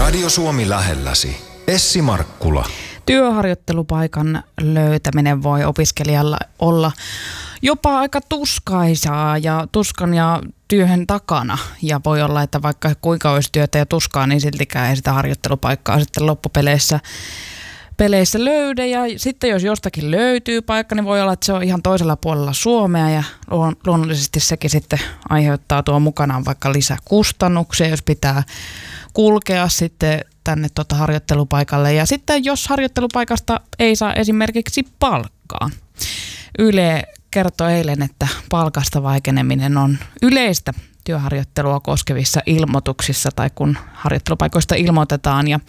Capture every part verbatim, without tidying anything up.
Radio Suomi lähelläsi. Essi Markkula. Työharjoittelupaikan löytäminen voi opiskelijalla olla jopa aika tuskaisaa ja tuskan ja työhön takana. Ja voi olla, että vaikka kuinka olisi työtä ja tuskaa, niin siltikään ei sitä harjoittelupaikkaa sitten loppupeleissä peleissä löydä. Ja sitten jos jostakin löytyy paikka, niin voi olla, että se on ihan toisella puolella Suomea ja luonnollisesti sekin sitten aiheuttaa tuo mukanaan vaikka lisäkustannuksia, jos pitää kulkea sitten tänne tuota harjoittelupaikalle. Ja sitten jos harjoittelupaikasta ei saa esimerkiksi palkkaa. Yle kertoi eilen, että palkasta vaikeneminen on yleistä työharjoittelua koskevissa ilmoituksissa tai kun harjoittelupaikoista ilmoitetaan. Ja,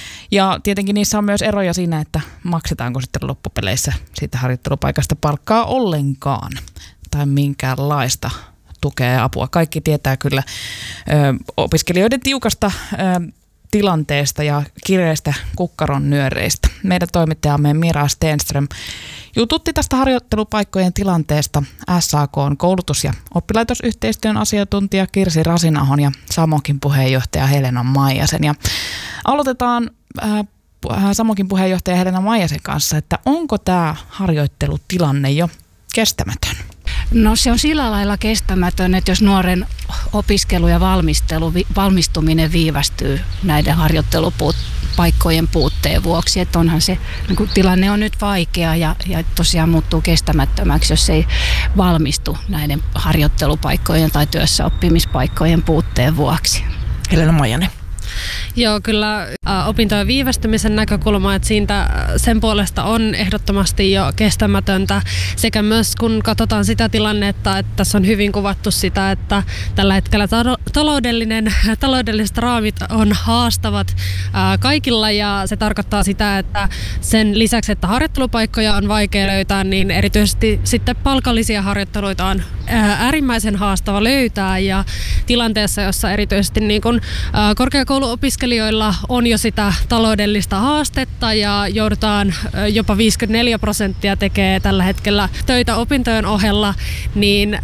ja tietenkin niissä on myös eroja siinä, että maksetaanko sitten loppupeleissä siitä harjoittelupaikasta palkkaa ollenkaan tai minkäänlaista tukea ja apua. Kaikki tietää kyllä ö, opiskelijoiden tiukasta ö, tilanteesta ja kireistä kukkaron nyöreistä. Meidän toimittajamme Mira Stenström jututti tästä harjoittelupaikkojen tilanteesta S A K:n koulutus- ja oppilaitosyhteistyön asiantuntija Kirsi Rasinahon ja Samokin puheenjohtaja Helena Maijasen. Ja aloitetaan äh, Samokin puheenjohtaja Helena Maijasen kanssa, että onko tämä harjoittelutilanne jo kestämätön? No se on sillä lailla kestämätön, että jos nuoren opiskelu ja valmistelu, valmistuminen viivästyy näiden harjoittelupaikkojen puutteen vuoksi, että onhan se niin kuin tilanne on nyt vaikea ja, ja tosiaan muuttuu kestämättömäksi, jos ei valmistu näiden harjoittelupaikkojen tai työssäoppimispaikkojen puutteen vuoksi. Helena Maijanen. Joo, kyllä ä, opintojen viivästymisen näkökulma, että siitä sen puolesta on ehdottomasti jo kestämätöntä. Sekä myös kun katsotaan sitä tilannetta, että tässä on hyvin kuvattu sitä, että tällä hetkellä ta- taloudellinen, taloudelliset raamit on haastavat ä, kaikilla ja se tarkoittaa sitä, että sen lisäksi, että harjoittelupaikkoja on vaikea löytää, niin erityisesti sitten palkallisia harjoitteluita on ä, äärimmäisen haastava löytää ja tilanteessa, jossa erityisesti niin kun, ä, korkeakoulu opiskelijoilla on jo sitä taloudellista haastetta ja joudutaan jopa viisikymmentäneljä prosenttia tekee tällä hetkellä töitä opintojen ohella, niin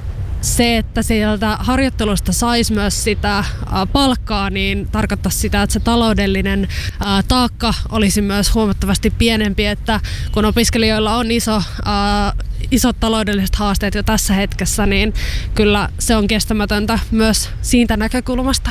se, että sieltä harjoittelusta saisi myös sitä palkkaa, niin tarkoittaisi sitä, että se taloudellinen taakka olisi myös huomattavasti pienempi, että kun opiskelijoilla on iso, isot taloudelliset haasteet jo tässä hetkessä, niin kyllä se on kestämätöntä myös siitä näkökulmasta.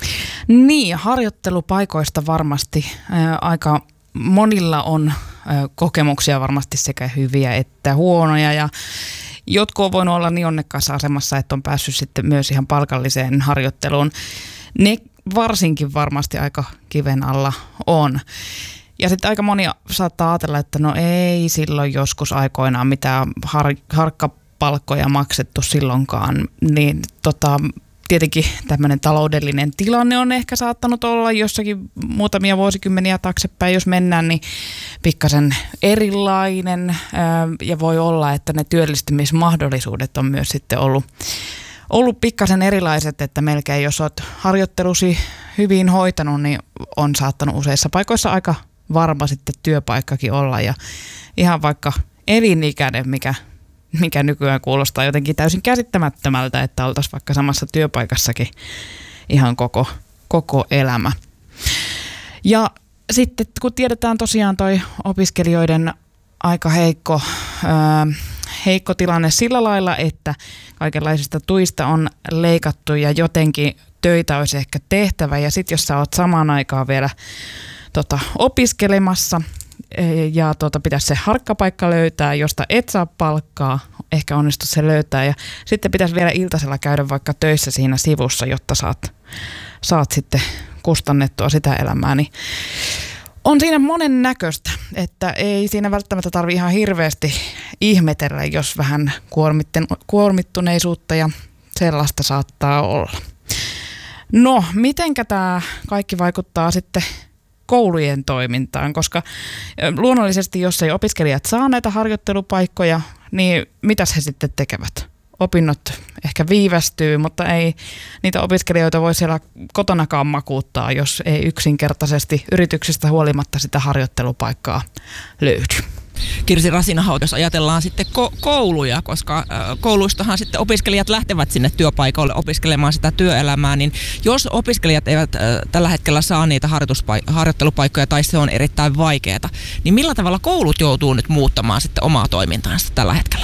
Niin, harjoittelupaikoista varmasti ää, aika monilla on ää, kokemuksia varmasti sekä hyviä että huonoja ja jotkut on voinut olla niin onnekkaassa asemassa, että on päässyt sitten myös ihan palkalliseen harjoitteluun. Ne varsinkin varmasti aika kiven alla on. Ja sitten aika moni saattaa ajatella, että no ei silloin joskus aikoinaan mitään har- harkkapalkkoja maksettu silloinkaan, niin tota... Tietenkin tämmöinen taloudellinen tilanne on ehkä saattanut olla jossakin muutamia vuosikymmeniä taaksepäin, jos mennään, niin pikkasen erilainen ja voi olla, että ne työllistymismahdollisuudet on myös sitten ollut, ollut pikkasen erilaiset, että melkein jos olet harjoittelusi hyvin hoitanut, niin on saattanut useissa paikoissa aika varma sitten työpaikkakin olla ja ihan vaikka elinikäinen, mikä mikä nykyään kuulostaa jotenkin täysin käsittämättömältä, että oltaisiin vaikka samassa työpaikassakin ihan koko, koko elämä. Ja sitten kun tiedetään tosiaan toi opiskelijoiden aika heikko, ää, heikko tilanne sillä lailla, että kaikenlaisista tuista on leikattu ja jotenkin töitä olisi ehkä tehtävä ja sitten jos sä oot samaan aikaan vielä tota, opiskelemassa, ja tuota, pitäisi se harkkapaikka löytää, josta et saa palkkaa, ehkä onnistu se löytää. Ja sitten pitäisi vielä iltasella käydä vaikka töissä siinä sivussa, jotta saat, saat sitten kustannettua sitä elämää. Niin on siinä monen näköistä, että ei siinä välttämättä tarvitse ihan hirveästi ihmetellä, jos vähän kuormittuneisuutta ja sellaista saattaa olla. No, mitenkä tämä kaikki vaikuttaa sitten koulujen toimintaan, koska luonnollisesti, jos ei opiskelijat saa näitä harjoittelupaikkoja, niin mitäs he sitten tekevät? Opinnot ehkä viivästyy, mutta ei niitä opiskelijoita voi siellä kotonakaan makuuttaa, jos ei yksinkertaisesti yrityksistä huolimatta sitä harjoittelupaikkaa löydy. Kirsi Rasinaho, jos ajatellaan sitten ko- kouluja, koska äh, kouluistahan sitten opiskelijat lähtevät sinne työpaikoille opiskelemaan sitä työelämää, niin jos opiskelijat eivät äh, tällä hetkellä saa niitä harjoituspa- harjoittelupaikkoja tai se on erittäin vaikeaa, niin millä tavalla koulut joutuu nyt muuttamaan sitten omaa toimintaansa tällä hetkellä?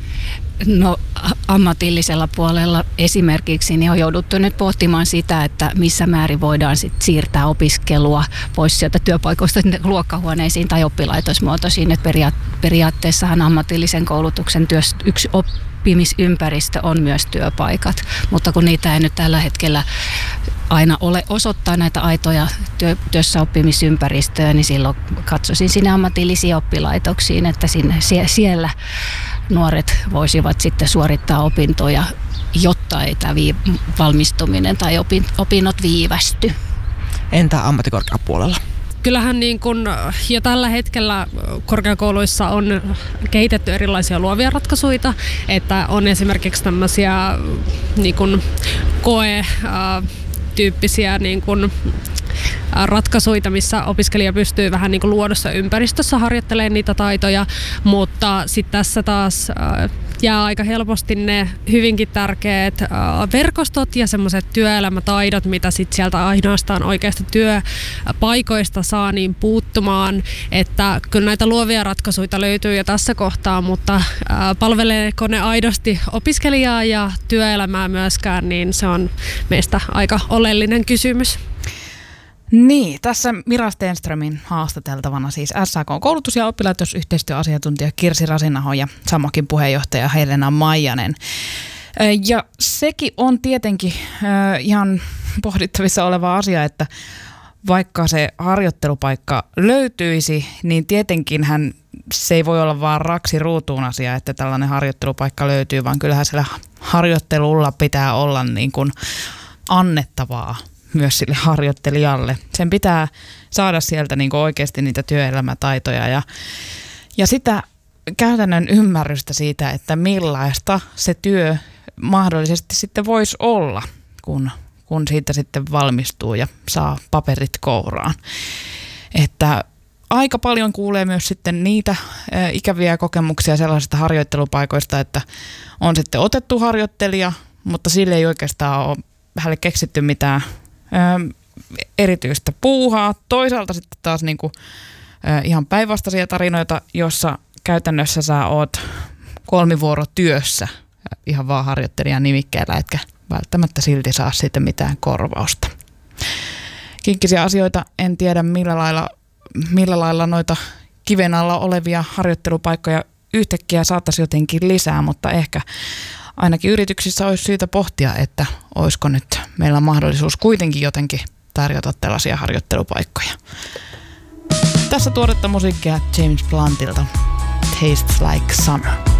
No ammatillisella puolella esimerkiksi niin on jouduttu nyt pohtimaan sitä, että missä määrin voidaan sit siirtää opiskelua pois sieltä työpaikoista luokkahuoneisiin tai oppilaitosmuotoisiin. Et peria- periaatteessahan ammatillisen koulutuksen työs, yksi oppimisympäristö on myös työpaikat, mutta kun niitä ei nyt tällä hetkellä aina ole osoittaa näitä aitoja työ, työssäoppimisympäristöjä, niin silloin katsoisin sinne ammatillisiin oppilaitoksiin, että sinne, sie, siellä nuoret voisivat sitten suorittaa opintoja, jotta ei tämä vii, valmistuminen tai opin, opinnot viivästy. Entä ammattikorkeapuolella? Kyllähän niin kun jo tällä hetkellä korkeakouluissa on kehitetty erilaisia luovia ratkaisuja, että on esimerkiksi tämmöisiä niin kun koe tyyppisiä niin kun ratkaisuja, missä opiskelija pystyy vähän niin kuin luodussa ympäristössä harjoittelemaan niitä taitoja, mutta sitten tässä taas jää aika helposti ne hyvinkin tärkeät verkostot ja semmoiset työelämätaidot, mitä sitten sieltä ainoastaan oikeasta työpaikoista saa niin puuttumaan, että kyllä näitä luovia ratkaisuja löytyy jo tässä kohtaa, mutta palveleeko ne aidosti opiskelijaa ja työelämää myöskään, niin se on meistä aika oleellinen kysymys. Niin, tässä Mira Stenströmin haastateltavana siis S A K-koulutus- ja oppilaitosyhteistyöasiantuntija Kirsi Rasinaho ja Samokin puheenjohtaja Helena Maijanen. Ja sekin on tietenkin ihan pohdittavissa oleva asia, että vaikka se harjoittelupaikka löytyisi, niin tietenkinhän se ei voi olla vaan raksi ruutuun asia, että tällainen harjoittelupaikka löytyy, vaan kyllähän siellä harjoittelulla pitää olla niin kuin annettavaa myös sille harjoittelijalle. Sen pitää saada sieltä niin kuin oikeasti niitä työelämätaitoja ja, ja sitä käytännön ymmärrystä siitä, että millaista se työ mahdollisesti sitten voisi olla, kun, kun siitä sitten valmistuu ja saa paperit kouraan. Että aika paljon kuulee myös sitten niitä ä, ikäviä kokemuksia sellaisista harjoittelupaikoista, että on sitten otettu harjoittelija, mutta sille ei oikeastaan ole hänelle keksitty mitään Ö, erityistä puuhaa. Toisaalta sitten taas niinku, ö, ihan päinvastaisia tarinoita, jossa käytännössä sä oot kolmivuorotyössä ihan vaan harjoittelijan nimikkeellä, etkä välttämättä silti saa siitä mitään korvausta. Kinkkisiä asioita, en tiedä millä lailla, millä lailla noita kiven alla olevia harjoittelupaikkoja yhtäkkiä saataisiin jotenkin lisää, mutta ehkä ainakin yrityksissä olisi syytä pohtia, että olisiko nyt meillä mahdollisuus kuitenkin jotenkin tarjota tällaisia harjoittelupaikkoja. Tässä tuoretta musiikkia James Bluntilta, Tastes Like Summer.